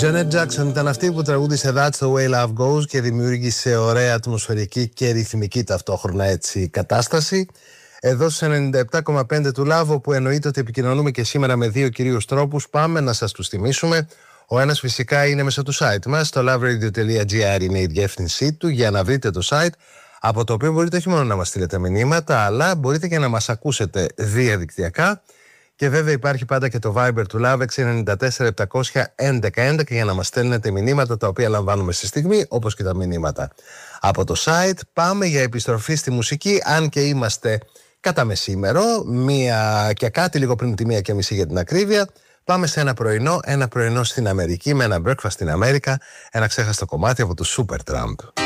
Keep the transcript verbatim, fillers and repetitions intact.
Janet Jackson ήταν αυτή που τραγούδισε That's the way love goes και δημιούργησε ωραία ατμοσφαιρική και ρυθμική ταυτόχρονα έτσι κατάσταση. Εδώ στους ενενήντα επτά κόμμα πέντε του Λάβο, που εννοείται ότι επικοινωνούμε και σήμερα με δύο κυρίους τρόπους, πάμε να σας τους θυμίσουμε. Ο ένας φυσικά είναι μέσα του site μας, το loverradio.gr είναι η διεύθυνσή του, για να βρείτε το site, από το οποίο μπορείτε όχι μόνο να μας στείλετε μηνύματα, αλλά μπορείτε και να μας ακούσετε διαδικτυακά. Και βέβαια υπάρχει πάντα και το Viber του Love έξι εννιά τέσσερα επτακόσια έντεκα έντεκα για να μας στέλνετε μηνύματα, τα οποία λαμβάνουμε στη στιγμή, όπως και τα μηνύματα από το site. Πάμε για επιστροφή στη μουσική, αν και είμαστε κατά μεσήμερο, μία και κάτι λίγο πριν τη μία και μισή για την ακρίβεια. Πάμε σε ένα πρωινό, ένα πρωινό στην Αμερική, με ένα breakfast στην Αμέρικα, ένα ξέχαστο κομμάτι από το Supertramp.